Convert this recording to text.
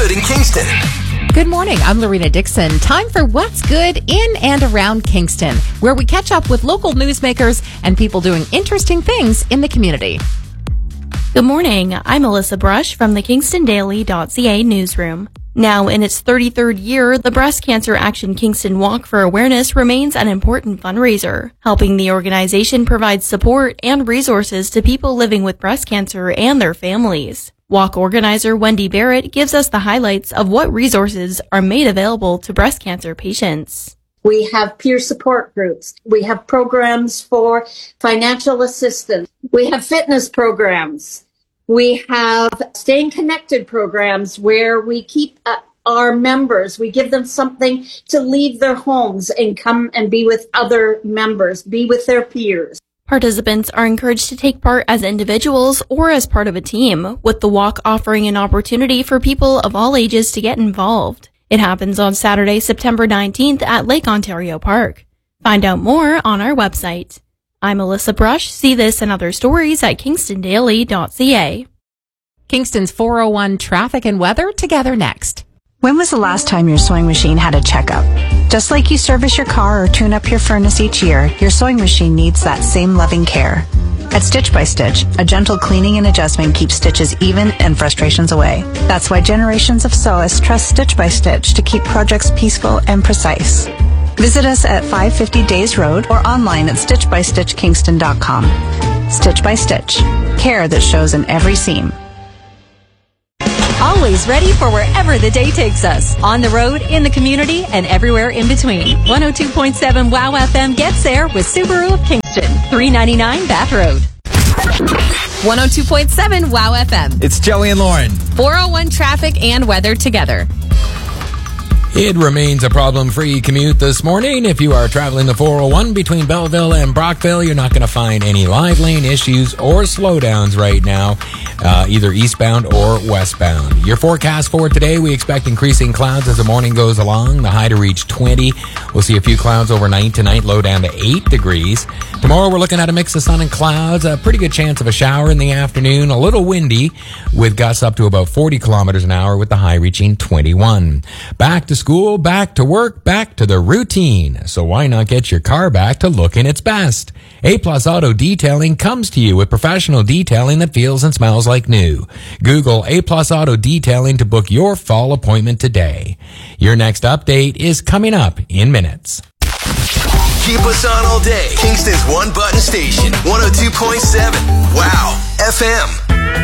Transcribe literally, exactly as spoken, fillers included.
good in Kingston? Good morning, I'm Lorena Dixon. Time for What's Good in and around Kingston, where we catch up with local newsmakers and people doing interesting things in the community. Good morning, I'm Melissa Brush from the Kingston Daily dot C A newsroom. Now in its thirty-third year, the Breast Cancer Action Kingston Walk for Awareness remains an important fundraiser, helping the organization provide support and resources to people living with breast cancer and their families. Walk organizer Wendy Barrett gives us the highlights of what resources are made available to breast cancer patients. We have peer support groups. We have programs for financial assistance. We have fitness programs. We have staying connected programs where we keep uh, our members, we give them something to leave their homes and come and be with other members, be with their peers. Participants are encouraged to take part as individuals or as part of a team, with the walk offering an opportunity for people of all ages to get involved. It happens on Saturday, September nineteenth at Lake Ontario Park. Find out more on our website. I'm Melissa Brush. See this and other stories at Kingston Daily dot C A. Kingston's four oh one traffic and weather together next. When was the last time your sewing machine had a checkup? Just like you service your car or tune up your furnace each year, your sewing machine needs that same loving care. At Stitch by Stitch, a gentle cleaning and adjustment keeps stitches even and frustrations away. That's why generations of sewists trust Stitch by Stitch to keep projects peaceful and precise. Visit us at five fifty Days Road or online at stitch by stitch kingston dot com. Stitch by Stitch. Care that shows in every seam. Always ready for wherever the day takes us. On the road, in the community, and everywhere in between. one oh two point seven WOW F M gets there with Subaru of Kingston. three ninety-nine Bath Road. one oh two point seven WOW F M. It's Joey and Lauren. four oh one traffic and weather together. It remains a problem-free commute this morning. If you are traveling the four oh one between Belleville and Brockville, you're not going to find any live lane issues or slowdowns right now, uh, either eastbound or westbound. Your forecast for today, we expect increasing clouds as the morning goes along, the high to reach twenty. We'll see a few clouds overnight tonight, low down to eight degrees. Tomorrow, we're looking at a mix of sun and clouds, a pretty good chance of a shower in the afternoon, a little windy, with gusts up to about forty kilometers an hour, with the high reaching twenty-one. Back to school, back to work, back to the routine. So why not get your car back to looking its best? A-Plus Auto Detailing comes to you with professional detailing that feels and smells like new. Google A-Plus Auto Detailing to book your fall appointment today. Your next update is coming up in minutes. Keep us on all day. Kingston's one button station, one oh two point seven WOW F M.